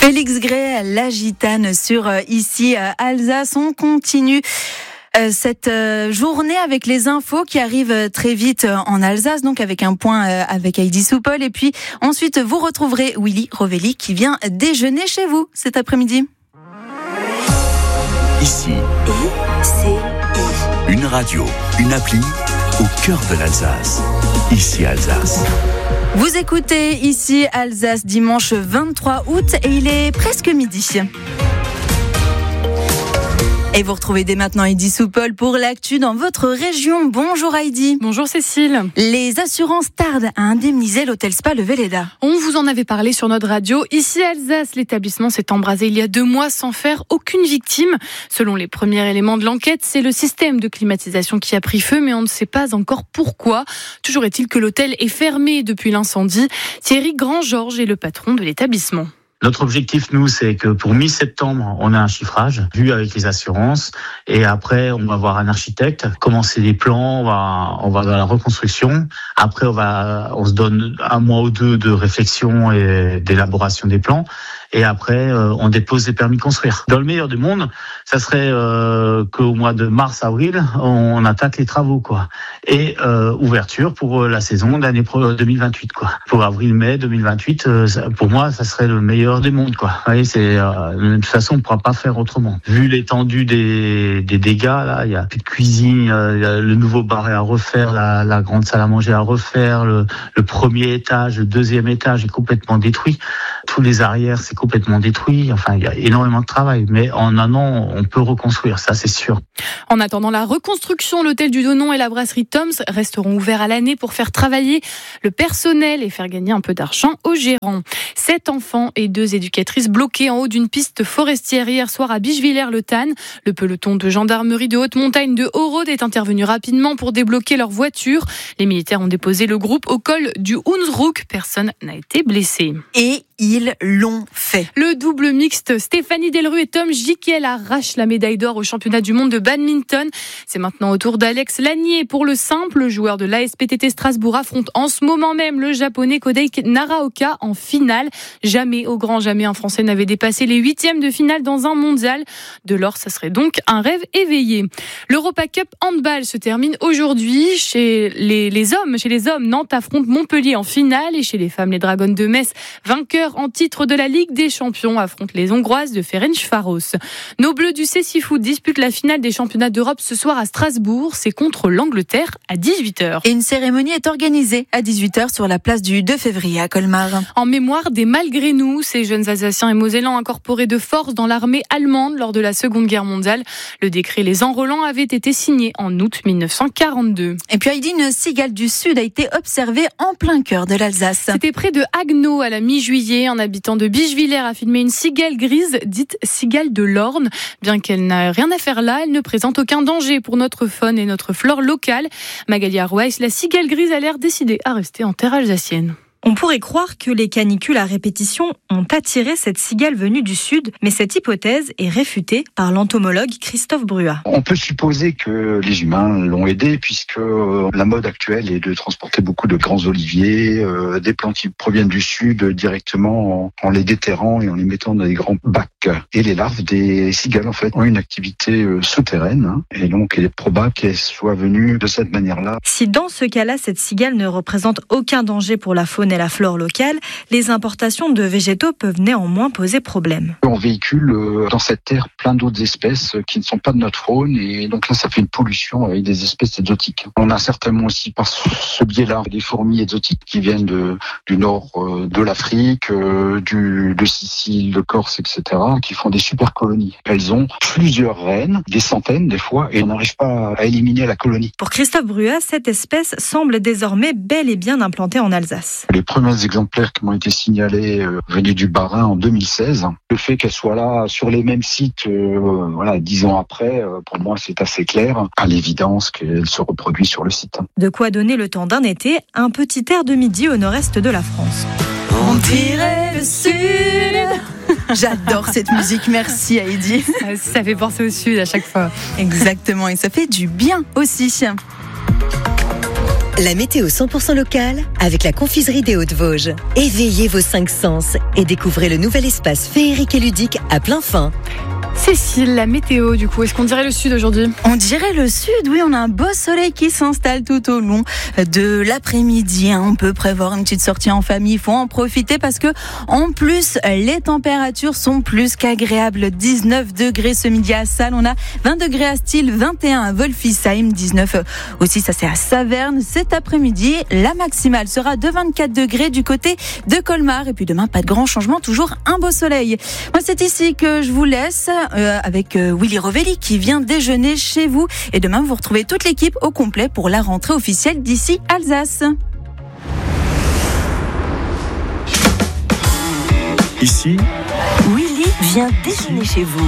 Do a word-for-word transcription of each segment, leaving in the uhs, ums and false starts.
Félix Gray, la gitane sur euh, ici euh, Alsace. On continue euh, cette euh, journée avec les infos qui arrivent euh, très vite euh, en Alsace, donc avec un point euh, avec Heidi Soupol. Et puis ensuite, vous retrouverez Willy Rovelli qui vient déjeuner chez vous cet après-midi. Ici, I C I. une radio, une appli au cœur de l'Alsace. Ici Alsace. Vous écoutez ici Alsace dimanche vingt-trois août et il est presque midi. Et vous retrouvez dès maintenant Heidi Soupol pour l'actu dans votre région. Bonjour Heidi. Bonjour Cécile. Les assurances tardent à indemniser l'hôtel Spa Le Velleda. On vous en avait parlé sur notre radio. Ici à Alsace, l'établissement s'est embrasé il y a deux mois sans faire aucune victime. Selon les premiers éléments de l'enquête, c'est le système de climatisation qui a pris feu, mais on ne sait pas encore pourquoi. Toujours est-il que l'hôtel est fermé depuis l'incendie. Thierry Grand-Georges est le patron de l'établissement. Notre objectif, nous, c'est que pour mi-septembre, on a un chiffrage vu avec les assurances. Et après, on va voir un architecte, commencer les plans, on va, on va dans la reconstruction. Après, on va, on se donne un mois ou deux de réflexion et d'élaboration des plans. Et après, euh, on dépose des permis de construire. Dans le meilleur du monde, ça serait euh, qu'au mois de mars-avril, on attaque les travaux, quoi. Et euh, ouverture pour la saison d'année deux mille vingt-huit, quoi. Pour avril-mai deux mille vingt-huit, euh, pour moi, ça serait le meilleur des mondes, quoi. Vous voyez, c'est euh, de toute façon, on ne pourra pas faire autrement. Vu l'étendue des, des dégâts, là, il y a plus de cuisine, il y a le nouveau bar à refaire, la, la grande salle à manger à refaire, le, le premier étage, le deuxième étage est complètement détruit. Tous les arrières, c'est complètement détruit. Enfin, il y a énormément de travail. Mais en un an, on peut reconstruire, ça c'est sûr. En attendant la reconstruction, l'hôtel du Donon et la brasserie Tom's resteront ouverts à l'année pour faire travailler le personnel et faire gagner un peu d'argent aux gérants. Sept enfants et deux éducatrices bloqués en haut d'une piste forestière hier soir à Bischwiller-le-Tann. Le peloton de gendarmerie de haute montagne de Haut-Rode est intervenu rapidement pour débloquer leur voiture. Les militaires ont déposé le groupe au col du Hunsrück. Personne n'a été blessé. Et ils l'ont fait. Le double mixte Stéphanie Delru et Tom Jikel arrachent la médaille d'or au championnat du monde de badminton. C'est maintenant au tour d'Alex Lanier pour le simple. Le joueur de l'A S P T T Strasbourg affronte en ce moment même le japonais Kodai Naraoka en finale. Jamais, au grand jamais, un Français n'avait dépassé les huitièmes de finale dans un mondial. De l'or, ça serait donc un rêve éveillé. L'Europa Cup handball se termine aujourd'hui. Chez les, les hommes, chez les hommes, Nantes affronte Montpellier en finale et chez les femmes, les Dragons de Metz, vainqueurs en titre de la Ligue des Champions, affrontent les Hongroises de Ferencváros. Nos Bleus du Cécifoot disputent la finale des championnats d'Europe ce soir à Strasbourg. C'est contre l'Angleterre à dix-huit heures. Et une cérémonie est organisée à dix-huit heures sur la place du deux février à Colmar. En mémoire des malgré nous, ces jeunes Alsaciens et Mosellans incorporés de force dans l'armée allemande lors de la Seconde Guerre mondiale. Le décret les enrôlant avait été signé en août dix-neuf cent quarante-deux. Et puis Heidi, une cigale du Sud a été observée en plein cœur de l'Alsace. C'était près de Haguenau à la mi-juillet. Un habitant de Bischwiller a filmé une cigale grise, dite cigale de l'Orne. Bien qu'elle n'a rien à faire là, elle ne présente aucun danger pour notre faune et notre flore locale. Magali Arweiss, la cigale grise a l'air décidée à rester en terre alsacienne. On pourrait croire que les canicules à répétition ont attiré cette cigale venue du Sud, mais cette hypothèse est réfutée par l'entomologue Christophe Bruat. On peut supposer que les humains l'ont aidé puisque la mode actuelle est de transporter beaucoup de grands oliviers, euh, des plantes qui proviennent du Sud directement en, en les déterrant et en les mettant dans des grands bacs. Et les larves des cigales en fait ont une activité euh, souterraine hein, et donc il est probable qu'elles soient venues de cette manière-là. Si dans ce cas-là, cette cigale ne représente aucun danger pour la faune et la flore locale, les importations de végétaux peuvent néanmoins poser problème. On véhicule euh, dans cette terre plein d'autres espèces qui ne sont pas de notre faune et donc là ça fait une pollution avec des espèces exotiques. On a certainement aussi par ce biais-là des fourmis exotiques qui viennent de, du nord euh, de l'Afrique, euh, du, de Sicile, de Corse, et cetera qui font des super colonies. Elles ont plusieurs reines, des centaines des fois et on n'arrive pas à éliminer la colonie. Pour Christophe Bruat, cette espèce semble désormais bel et bien implantée en Alsace. Les premiers exemplaires qui m'ont été signalés euh, venaient du Bas-Rhin en deux mille seize. Le fait qu'elle soit là sur les mêmes sites, euh, voilà, dix ans après, euh, pour moi c'est assez clair, à l'évidence qu'elle se reproduit sur le site. De quoi donner le temps d'un été, un petit air de midi au nord-est de la France. On dirait le Sud. J'adore cette musique, merci Heidi. Ça fait penser au Sud à chaque fois. Exactement, et ça fait du bien aussi. La météo cent pour cent locale avec la confiserie des Hauts-de-Vosges. Éveillez vos cinq sens et découvrez le nouvel espace féerique et ludique à plein fin. Cécile, la météo du coup, est-ce qu'on dirait le sud aujourd'hui ? On dirait le sud, oui, on a un beau soleil qui s'installe tout au long de l'après-midi. On peut prévoir une petite sortie en famille, il faut en profiter parce que en plus, les températures sont plus qu'agréables. dix-neuf degrés ce midi à Salles, on a vingt degrés à Style, vingt et un à Wolfisheim, dix-neuf aussi, ça c'est à Saverne. Cet après-midi, la maximale sera de vingt-quatre degrés du côté de Colmar. Et puis demain, pas de grand changement, toujours un beau soleil. Moi, c'est ici que je vous laisse. Euh, avec euh, Willy Rovelli qui vient déjeuner chez vous. Et demain, vous retrouvez toute l'équipe au complet pour la rentrée officielle d'ici Alsace. Ici, Willy vient déjeuner chez vous.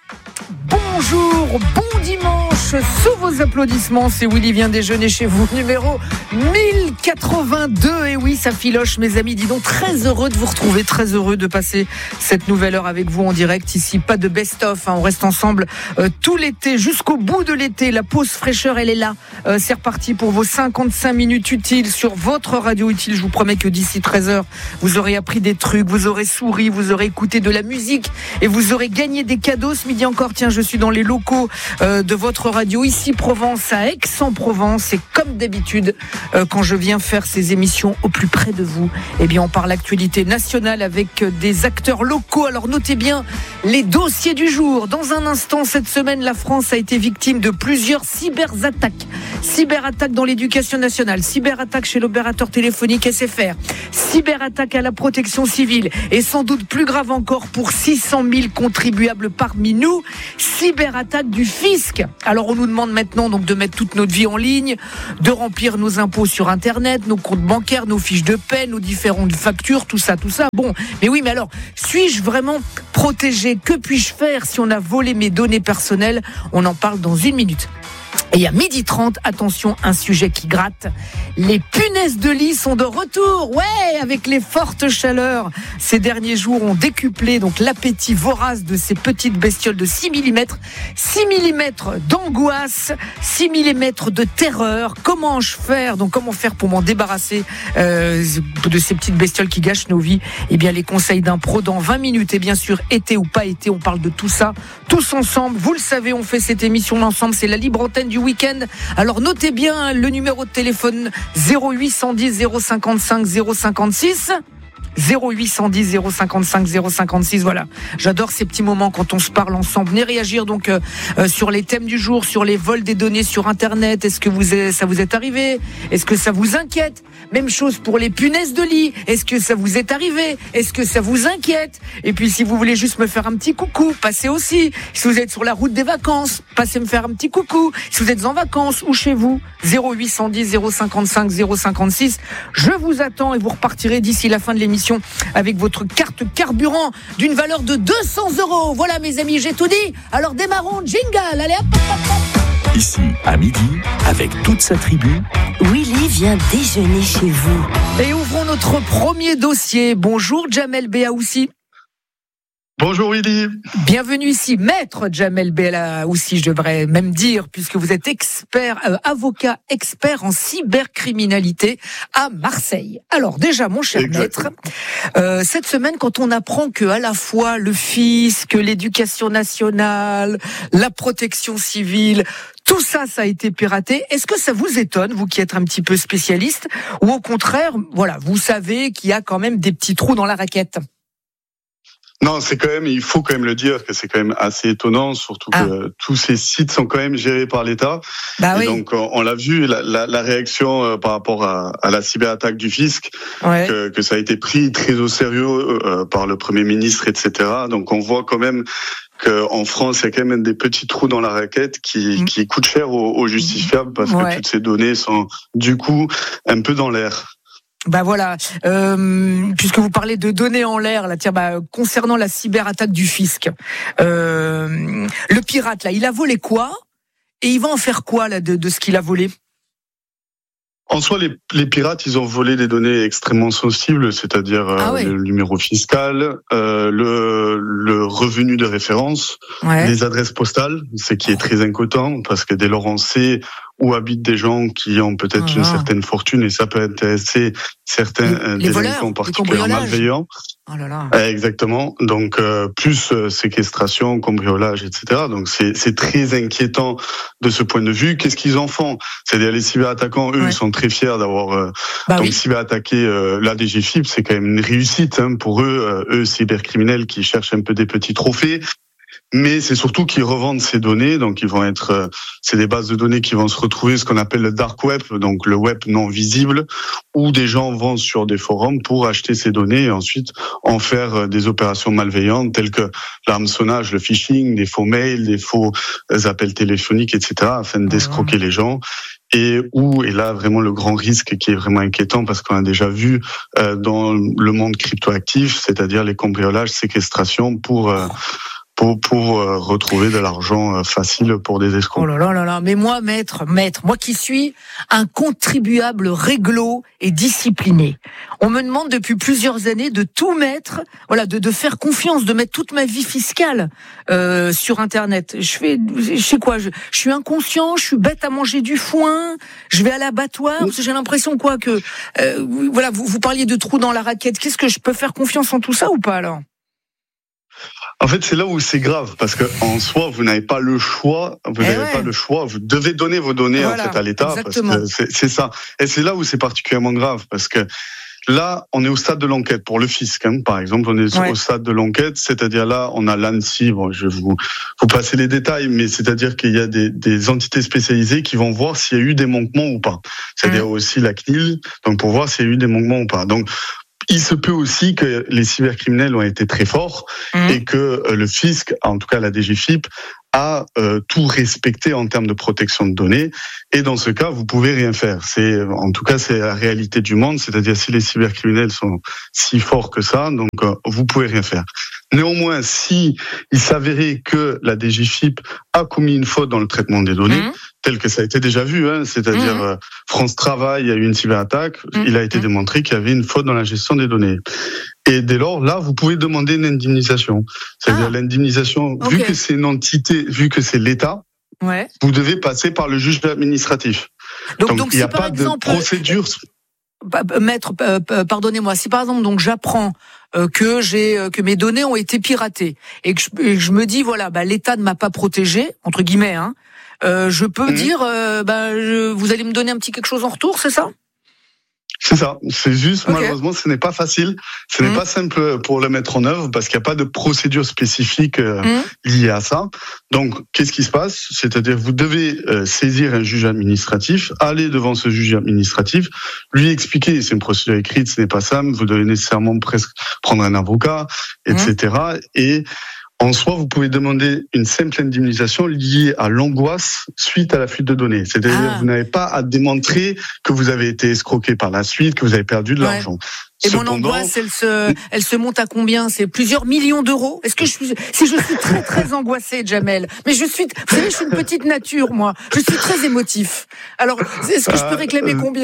Bonjour, bon dimanche, sous vos applaudissements, c'est Willy vient déjeuner chez vous, numéro mille quatre-vingt-deux, et oui, ça filoche mes amis, dis donc, très heureux de vous retrouver, très heureux de passer cette nouvelle heure avec vous en direct, ici, pas de best-of, hein, on reste ensemble euh, tout l'été, jusqu'au bout de l'été, la pause fraîcheur, elle est là, euh, c'est reparti pour vos cinquante-cinq minutes utiles sur votre radio utile, je vous promets que d'ici treize heures, vous aurez appris des trucs, vous aurez souri, vous aurez écouté de la musique, et vous aurez gagné des cadeaux, ce midi encore, tiens, je suis dans les locaux euh, de votre radio ici Provence à Aix-en-Provence et comme d'habitude euh, quand je viens faire ces émissions au plus près de vous, eh bien on parle actualité nationale avec des acteurs locaux. Alors notez bien les dossiers du jour. Dans un instant, cette semaine, la France a été victime de plusieurs cyberattaques. Cyberattaques dans l'éducation nationale, cyberattaques chez l'opérateur téléphonique S F R, cyberattaques à la protection civile et sans doute plus grave encore pour six cent mille contribuables parmi nous, cyberattaque du fisc. Alors on nous demande maintenant donc de mettre toute notre vie en ligne, de remplir nos impôts sur internet, nos comptes bancaires, nos fiches de paie, nos différentes factures, tout ça, tout ça. Bon, mais oui, mais alors, suis-je vraiment protégé ? Que puis-je faire si on a volé mes données personnelles ? On en parle dans une minute. Et à midi trente, attention, un sujet qui gratte. Les punaises de lit sont de retour. Ouais, avec les fortes chaleurs. Ces derniers jours ont décuplé donc l'appétit vorace de ces petites bestioles de six millimètres. six millimètres d'angoisse, six millimètres de terreur. Comment je faire Donc comment faire pour m'en débarrasser euh, de ces petites bestioles qui gâchent nos vies ? Eh bien, les conseils d'un pro dans vingt minutes. Et bien sûr, été ou pas été, on parle de tout ça. Tous ensemble, vous le savez, on fait cette émission ensemble. C'est la libre antenne du week-end. Alors notez bien le numéro de téléphone zéro huit cent dix zéro cinquante-cinq zéro cinquante-six. zéro huit cent dix zéro cinquante-cinq zéro cinquante-six. Voilà, j'adore ces petits moments quand on se parle ensemble. Venez réagir donc euh, euh, sur les thèmes du jour, sur les vols des données sur internet. Est-ce que vous est, ça vous est arrivé ? Est-ce que ça vous inquiète ? Même chose pour les punaises de lit. Est-ce que ça vous est arrivé ? Est-ce que ça vous inquiète ? Et puis si vous voulez juste me faire un petit coucou, passez aussi. Si vous êtes sur la route des vacances, passez me faire un petit coucou. Si vous êtes en vacances ou chez vous, zéro huit cent dix zéro cinquante-cinq zéro cinquante-six. Je vous attends et vous repartirez d'ici la fin de l'émission avec votre carte carburant d'une valeur de deux cents euros. Voilà mes amis, j'ai tout dit. Alors démarrons, jingle. Allez hop, hop, hop. Ici, à midi, avec toute sa tribu, Willy vient déjeuner chez vous. Et ouvrons notre premier dossier. Bonjour Jamel Beaoussi. Bonjour Willy. Bienvenue ici, maître Jamel Beaoussi, je devrais même dire, puisque vous êtes expert, euh, avocat expert en cybercriminalité à Marseille. Alors déjà, mon cher Exactement. maître, euh, cette semaine, quand on apprend que à la fois le fisc, l'éducation nationale, la protection civile, tout ça, ça a été piraté. Est-ce que ça vous étonne, vous qui êtes un petit peu spécialiste, ou au contraire, voilà, vous savez qu'il y a quand même des petits trous dans la raquette ? Non, c'est quand même, il faut quand même le dire que c'est quand même assez étonnant, surtout ah. que tous ces sites sont quand même gérés par l'État. Bah et oui. Donc, on, on l'a vu, la, la, la réaction euh, par rapport à, à la cyberattaque du fisc, ouais. que, que ça a été pris très au sérieux euh, par le Premier ministre, et cetera. Donc, on voit quand même qu'en France, il y a quand même des petits trous dans la raquette qui, mmh. qui coûtent cher aux, aux justifiables parce ouais. que toutes ces données sont du coup un peu dans l'air. Bah voilà, euh, puisque vous parlez de données en l'air, là, tiens, bah, concernant la cyberattaque du fisc, euh, le pirate là, il a volé quoi ? Et il va en faire quoi là de, de ce qu'il a volé ? En soi, les, les pirates, ils ont volé des données extrêmement sensibles, c'est-à-dire ah ouais. euh, le numéro fiscal, euh, le, le revenu de référence, ouais. les adresses postales, ce qui est très inquiétant, parce que dès lors on sait où habitent des gens qui ont peut-être ah, une certaine fortune et ça peut intéresser certains les, les délinquants particulièrement malveillants. Oh là là. Exactement. Donc euh, plus euh, séquestration, cambriolage, et cetera. Donc c'est c'est très inquiétant de ce point de vue. Qu'est-ce qu'ils en font ? C'est-à-dire les cyberattaquants, eux, ouais. ils sont très fiers d'avoir euh, bah donc oui. cyberattaqué euh, la D G F I P. C'est quand même une réussite hein, pour eux, euh, eux cybercriminels qui cherchent un peu des petits trophées. Mais c'est surtout qu'ils revendent ces données, donc ils vont être, euh, c'est des bases de données qui vont se retrouver, ce qu'on appelle le dark web, donc le web non visible, où des gens vont sur des forums pour acheter ces données et ensuite en faire euh, des opérations malveillantes telles que l'hameçonnage, le phishing, des faux mails, des faux euh, appels téléphoniques, et cetera, afin d'escroquer mmh. les gens. Et où est là vraiment le grand risque qui est vraiment inquiétant parce qu'on a déjà vu euh, dans le monde cryptoactif, c'est-à-dire les cambriolages, séquestrations pour euh, pour pour euh, retrouver de l'argent euh, facile pour des escrocs. Oh là là là là, mais moi maître, maître, moi qui suis un contribuable réglo et discipliné. On me demande depuis plusieurs années de tout mettre, voilà, de de faire confiance, de mettre toute ma vie fiscale euh, sur internet. Je fais je sais quoi, je, je suis inconscient, je suis bête à manger du foin, je vais à l'abattoir parce que j'ai l'impression quoi que euh, voilà, vous vous parliez de trous dans la raquette. Qu'est-ce que je peux faire confiance en tout ça ou pas alors ? En fait, c'est là où c'est grave, parce que en soi, vous n'avez pas le choix. Vous n'avez ouais. pas le choix. Vous devez donner vos données voilà, en fait à l'État, exactement. Parce que c'est, c'est ça. Et c'est là où c'est particulièrement grave, parce que là, on est au stade de l'enquête pour le fisc. Hein, par exemple, on est ouais. au stade de l'enquête, c'est-à-dire là, on a l'ANSSI. Bon, je vais vous vous passer les détails, mais c'est-à-dire qu'il y a des, des entités spécialisées qui vont voir s'il y a eu des manquements ou pas. C'est-à-dire mmh. aussi la C N I L, donc pour voir s'il y a eu des manquements ou pas. Donc il se peut aussi que les cybercriminels ont été très forts mmh. et que le fisc, en tout cas la D G F I P, a euh, tout respecté en termes de protection de données. Et dans ce cas, vous pouvez rien faire. C'est, en tout cas, c'est la réalité du monde. C'est-à-dire, si les cybercriminels sont si forts que ça, donc euh, vous pouvez rien faire. Néanmoins, si il s'avérait que la D G F I P a commis une faute dans le traitement des données, mmh. tel que ça a été déjà vu, hein, c'est-à-dire mmh. euh, France Travail a eu une cyberattaque, mmh. il a été mmh. démontré qu'il y avait une faute dans la gestion des données. Et dès lors, là, vous pouvez demander une indemnisation. C'est-à-dire ah. l'indemnisation, okay. vu que c'est une entité, vu que c'est l'État, ouais. vous devez passer par le juge administratif. Donc, donc, donc il n'y a pas exemple, de procédure. Maître, pardonnez-moi, si par exemple, donc j'apprends que j'ai que mes données ont été piratées et que je, et que je me dis voilà, bah l'État ne m'a pas protégé entre guillemets, hein, euh, je peux mmh. dire euh, bah je, vous allez me donner un petit quelque chose en retour, c'est ça ? C'est ça, c'est juste, okay. malheureusement, ce n'est pas facile, ce mmh. n'est pas simple pour le mettre en œuvre parce qu'il n'y a pas de procédure spécifique euh, mmh. liée à ça. Donc, qu'est-ce qui se passe ? C'est-à-dire, vous devez euh, saisir un juge administratif, aller devant ce juge administratif, lui expliquer, c'est une procédure écrite, ce n'est pas simple, vous devez nécessairement presque prendre un avocat, et cetera. Mmh. Et en soi, vous pouvez demander une simple indemnisation liée à l'angoisse suite à la fuite de données. C'est-à-dire que ah. vous n'avez pas à démontrer que vous avez été escroqué par la suite, que vous avez perdu de ouais. l'argent. Et Cependant, mon angoisse, elle se, elle se monte à combien ? C'est plusieurs millions d'euros ? Est-ce que je suis, si je suis très très angoissée, Jamel, mais je suis, vous savez, je suis une petite nature, moi. Je suis très émotif. Alors, est-ce que je peux réclamer euh, combien ?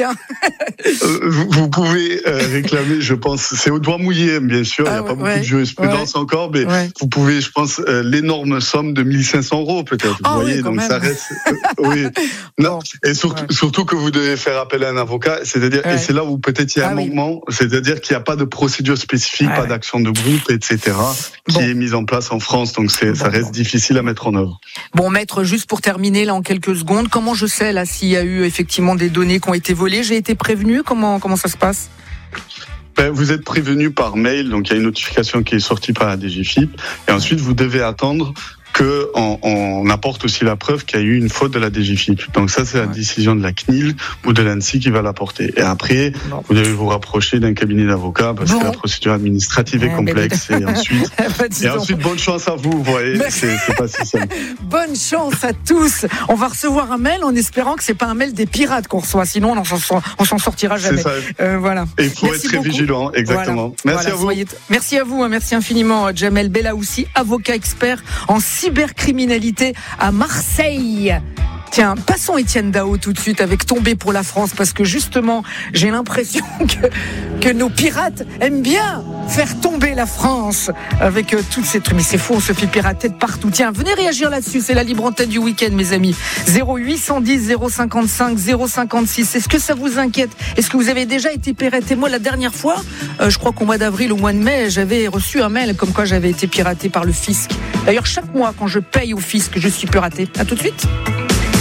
vous, vous pouvez euh, réclamer, je pense, c'est au doigt mouillé, bien sûr. Ah, il n'y a pas ouais, beaucoup de jurisprudence ouais. encore, mais ouais. vous pouvez, je pense, euh, l'énorme somme de mille cinq cents euros, peut-être. Ah, vous voyez, oui, donc même. ça reste. Euh, oui. Non. Et surtout, ouais. surtout que vous devez faire appel à un avocat. C'est-à-dire, ouais. et c'est là où peut-être il y a ah, un oui. manquement. C'est-à-dire C'est-à-dire qu'il n'y a pas de procédure spécifique, ouais, pas d'action de groupe, et cetera, qui bon. est mise en place en France. Donc c'est, bon, ça reste bon. difficile à mettre en œuvre. Bon, maître, juste pour terminer là en quelques secondes, comment je sais là s'il y a eu effectivement des données qui ont été volées ? J'ai été prévenu. Comment comment ça se passe ? Ben, vous êtes prévenu par mail, donc il y a une notification qui est sortie par la D G F I P, et ensuite vous devez attendre que on, on apporte aussi la preuve qu'il y a eu une faute de la D G F I P. Donc ça, c'est la ouais. décision de la C N I L ou de l'ANSSI qui va l'apporter. Et après, bon. vous devez vous rapprocher d'un cabinet d'avocats parce bon. que la procédure administrative ouais, est complexe. Et ensuite, et ensuite, bonne chance à vous. Vous voyez, c'est, c'est pas si simple. Bonne chance à tous. On va recevoir un mail en espérant que c'est pas un mail des pirates qu'on reçoit. Sinon, on s'en, on s'en sortira jamais. C'est ça. Euh, voilà. Et il faut merci être très beaucoup. vigilant. Exactement. Voilà. Merci voilà. à vous. Soyez... Merci à vous. Merci infiniment, Jamel Belaoussi, avocat expert en cybercriminalité à Marseille. Tiens, passons Étienne Dao tout de suite avec Tomber pour la France, parce que justement, j'ai l'impression que, que nos pirates aiment bien faire tomber la France avec euh, toutes ces trucs. Mais c'est faux, on se fait pirater de partout. Tiens, venez réagir là-dessus, c'est la libre antenne du week-end, mes amis. zéro huit cent dix, zéro cinquante-cinq, zéro cinquante-six. Est-ce que ça vous inquiète? Est-ce que vous avez déjà été piraté? Moi, la dernière fois, euh, je crois qu'au mois d'avril, au mois de mai, j'avais reçu un mail comme quoi j'avais été piraté par le fisc. D'ailleurs, chaque mois, quand je paye au fisc, je suis piraté. À tout de suite.